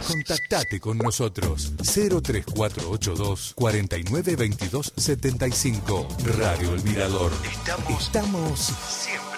Contactate con nosotros 03482 49 22 75. Radio El Mirador. Estamos siempre